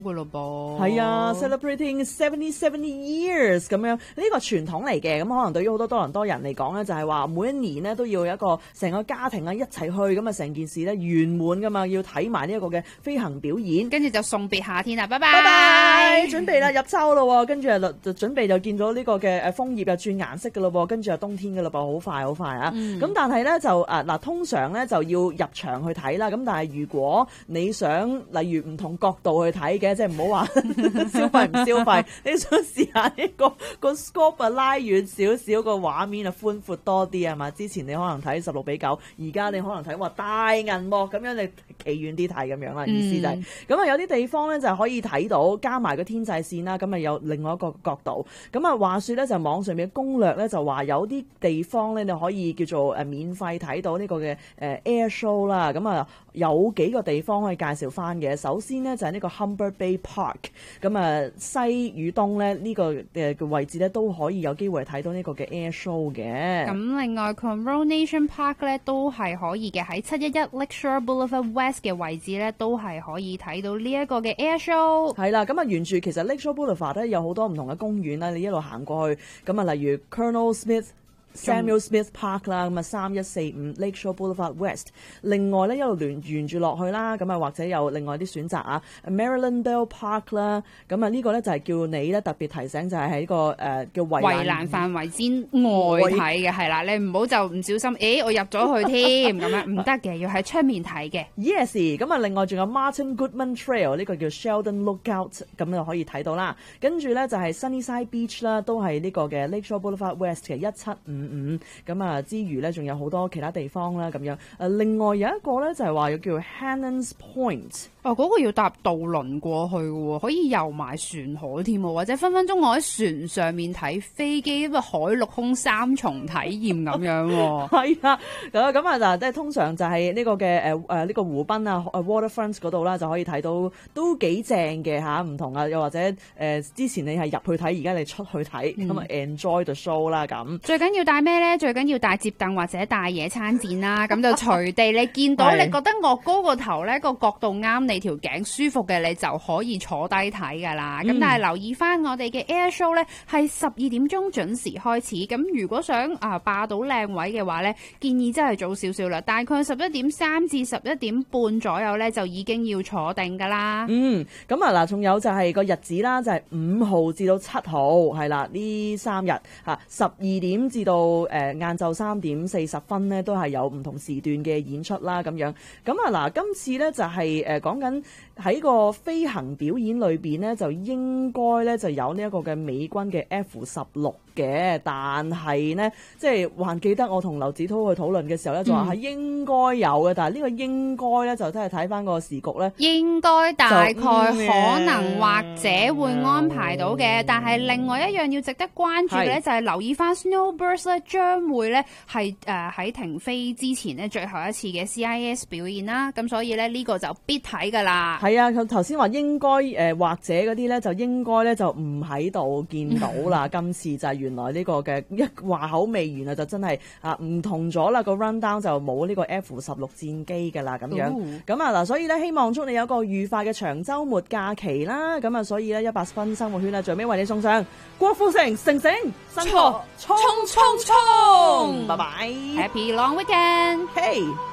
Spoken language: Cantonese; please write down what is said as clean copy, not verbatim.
噶咯噃。 係啊 ，celebrating 77 years 咁樣，呢個傳統嚟嘅。咁可能對於好多多倫多人嚟講咧，就係話每一年咧都要有一個成個家庭啊一齊去，咁啊成件事咧圓滿噶嘛，要睇埋呢一個嘅飛行表演。 跟住就送別夏天啦，拜拜。 拜拜，準備啦入秋咯，跟住就準備就見到呢個嘅楓葉又轉顏色噶咯，跟住就冬天噶咯噃，好快好快啊！咁但係咧就嗱，通常咧就要入場去睇啦。咁但係如果你想例如唔同角度去睇嘅，即係唔好話消費唔消費，你想試下呢個 scope 啊拉遠少少，個畫面啊寬闊多啲係嘛？之前你可能睇16:9，而家你可能睇話大銀幕咁樣，你企遠啲睇咁樣啦。意思就係咁啊，有啲地方咧就可以睇到，加埋個天際線啦，咁啊有另外一個角度。咁啊話說咧，就網上面嘅攻略咧就話有啲地方咧你可以叫做免費睇到呢個嘅air show 啦。咁啊有幾個地方可以介紹翻嘅。首先呢，就係呢個 Humber Bay Park， 咁啊西與東咧呢個嘅位置咧都可以有機會睇到呢個嘅 air show 嘅。 咁另外 Coronation Park 咧都係可以嘅，喺711 Lakeshore Boulevard West 嘅位置咧都係可以睇到呢一個嘅 air show。 係啦，咁啊沿住其實 Lakeshore Boulevard 咧有好多唔同嘅公園啦，你一路行過去，咁啊例如 Colonel Smith、Samuel Smith Park 啦，咁啊3145 Lakeshore Boulevard West。另外咧一路沿住落去啦，咁啊或者有另外啲選擇啊 ，Marylandale Park 啦，咁啊呢個咧就係叫你咧特別提醒，就係喺個叫圍欄範圍之外睇嘅，係啦，你唔好就唔小心，我入咗去添咁樣唔得嘅，要喺出面睇嘅。 Yes， 咁啊另外仲有 Martin Goodman Trail 呢個叫 Sheldon Lookout， 咁就可以睇到啦。跟住咧就係 Sunnyside Beach 啦，都係呢個嘅 Lakeshore Boulevard West 嘅1755。咁啊之餘咧仲有好多其他地方啦咁樣。另外有一個咧就係話要叫 Hannons Point。 嗰個要搭渡輪過去嘅喎，可以遊埋船河添喎，或者分分鐘我喺船上面睇飛機，海陸空三重體驗咁樣喎。 係啊，咁啊嗱，即係通常就係呢個嘅呢個湖濱啊 waterfront 嗰度啦，就可以睇到都幾正嘅嚇，唔同啊，又或者之前你係入去睇，而家你出去睇，咁啊 enjoy the show 啦咁。 最緊要帶咩咧？最緊要帶摺凳或者帶野餐墊啦，咁就隨地你見到你覺得臥高個頭咧個角度啱你條頸舒服嘅，你就可以坐低睇噶啦。咁但係留意翻我哋嘅 air show 咧，係12點鐘準時開始。咁如果想霸到靚位嘅話咧，建議真係早少少啦，大概11:3至11點半左右咧就已經要坐定噶啦。咁啊嗱，仲有就係個日子啦，就係5號至到7號係啦，呢3日12點至到晏晝3點40分咧，都係有唔同時段嘅演出啦咁樣。咁啊嗱，今次咧就係講緊喺個飛行表演裏邊咧，就應該咧就有呢一個嘅美軍嘅 F-16嘅，但係呢，即係還記得我同劉子濤去討論嘅時候咧，就話係應該有嘅，但係呢個應該咧就真係睇翻個時局咧， 應該大概可能或者會安排到嘅。但係另外一樣要值得關注嘅咧，就係留意翻 Snowbirds 咧將會咧係喺停飛之前呢最後一次嘅 CIS 表演啦。咁所以咧呢個就必睇噶啦。 係啊，佢頭先話應該或者嗰啲咧就應該咧就唔喺度見到啦。今次就係原來呢個嘅一話口未完啊，就真係唔同咗啦。個 rundown 就冇呢個 F-16戰機噶啦咁樣。咁啊嗱，所以咧希望祝你有一個愉快嘅長週末假期啦。咁啊，所以咧100分生活圈咧最尾為你送上郭富城星星新歌衝衝衝，拜拜 Happy long weekend， hey。